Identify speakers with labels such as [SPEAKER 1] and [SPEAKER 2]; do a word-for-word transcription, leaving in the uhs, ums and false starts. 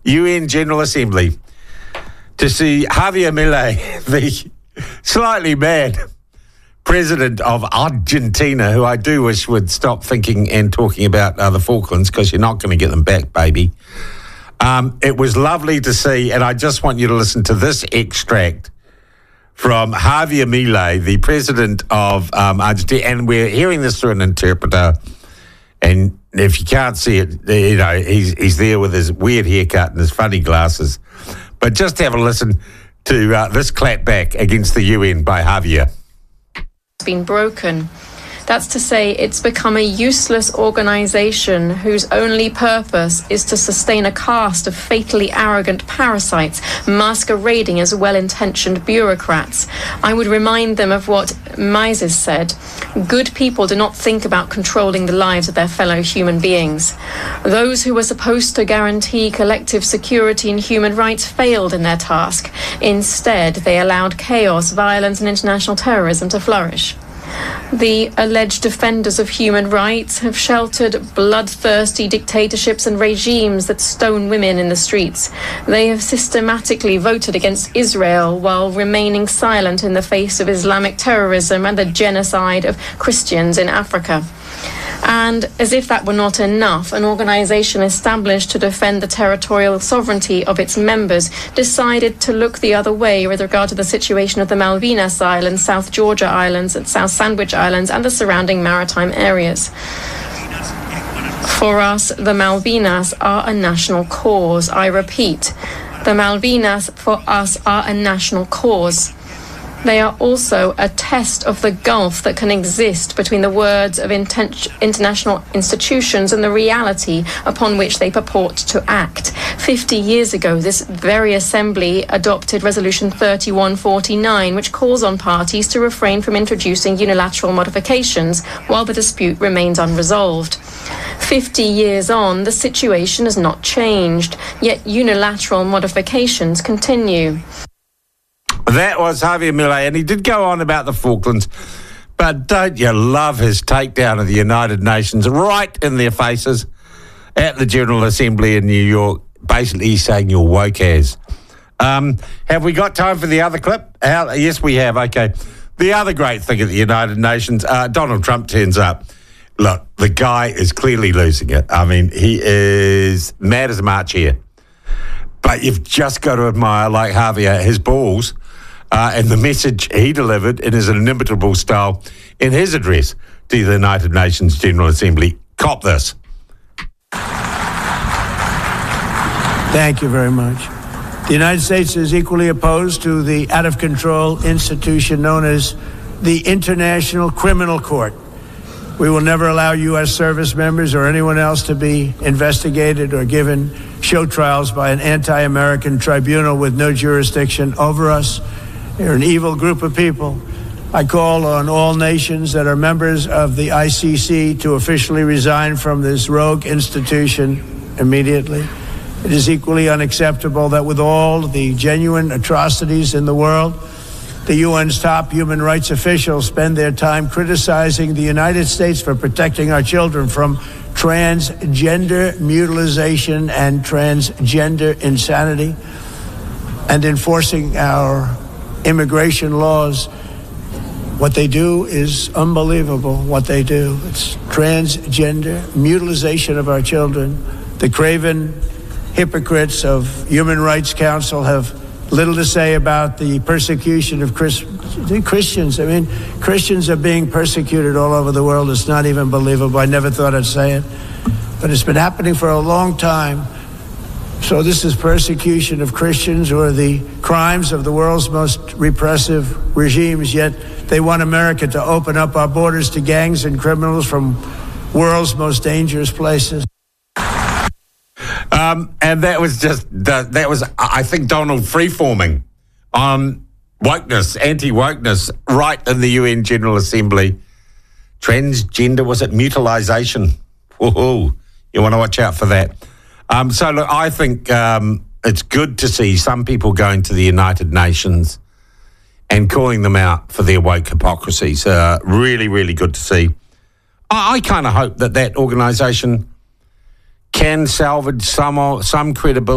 [SPEAKER 1] U N General Assembly to see Javier Milei, the slightly mad president of Argentina, who I do wish would stop thinking and talking about uh, the Falklands, because you're not going to get them back, baby. Um, it was lovely to see, and I just want you to listen to this extract from Javier Milei, the president of um, Argentina, and we're hearing this through an interpreter. And if you can't see it, you know, he's he's there with his weird haircut and his funny glasses. But just have a listen to uh, this clapback against the U N by Javier.
[SPEAKER 2] Been broken. That's to say, it's become a useless organisation whose only purpose is to sustain a caste of fatally arrogant parasites masquerading as well-intentioned bureaucrats. I would remind them of what Mises said: good people do not think about controlling the lives of their fellow human beings. Those who were supposed to guarantee collective security and human rights failed in their task. Instead, they allowed chaos, violence and international terrorism to flourish. The alleged defenders of human rights have sheltered bloodthirsty dictatorships and regimes that stone women in the streets. They have systematically voted against Israel while remaining silent in the face of Islamic terrorism and the genocide of Christians in Africa. And as if that were not enough, an organisation established to defend the territorial sovereignty of its members decided to look the other way with regard to the situation of the Malvinas Islands, South Georgia Islands, and South Sandwich Islands, and the surrounding maritime areas. For us, the Malvinas are a national cause. I repeat, the Malvinas for us are a national cause. They are also a test of the gulf that can exist between the words of inten- international institutions and the reality upon which they purport to act. Fifty years ago, this very assembly adopted Resolution thirty-one forty-nine, which calls on parties to refrain from introducing unilateral modifications while the dispute remains unresolved. Fifty years on, the situation has not changed, yet unilateral modifications continue.
[SPEAKER 1] That was Javier Milei, and he did go on about the Falklands, but don't you love his takedown of the United Nations right in their faces at the General Assembly in New York? Basically, he's saying you're woke as. Um, have we got time for the other clip? How, yes, we have. Okay. The other great thing at the United Nations, uh, Donald Trump turns up. Look, the guy is clearly losing it. I mean, he is mad as a March hare. But you've just got to admire, like Javier, his balls. Uh, and the message he delivered in his inimitable style in his address to the United Nations General Assembly. Cop this.
[SPEAKER 3] Thank you very much. The United States is equally opposed to the out-of-control institution known as the International Criminal Court. We will never allow U S service members or anyone else to be investigated or given show trials by an anti-American tribunal with no jurisdiction over us. They're an evil group of people. I call on all nations that are members of the I C C to officially resign from this rogue institution immediately. It is equally unacceptable that with all the genuine atrocities in the world, the U N's top human rights officials spend their time criticizing the United States for protecting our children from transgender mutilation and transgender insanity and enforcing our immigration laws. What they do is unbelievable, what they do. It's transgender mutilation of our children. The craven hypocrites of Human Rights Council have little to say about the persecution of Chris- Christians. I mean, Christians are being persecuted all over the world. It's not even believable. I never thought I'd say it. But it's been happening for a long time. So this is persecution of Christians or the crimes of the world's most repressive regimes, yet they want America to open up our borders to gangs and criminals from world's most dangerous places.
[SPEAKER 1] Um, and that was just, that, that was, I think, Donald freeforming on wokeness, anti-wokeness, right in the U N General Assembly. Transgender, was it mutilization? Whoa, you want to watch out for that. Um, so, look, I think um, it's good to see some people going to the United Nations and calling them out for their woke hypocrisies. Uh, really, really good to see. I, I kind of hope that that organisation can salvage some some credibility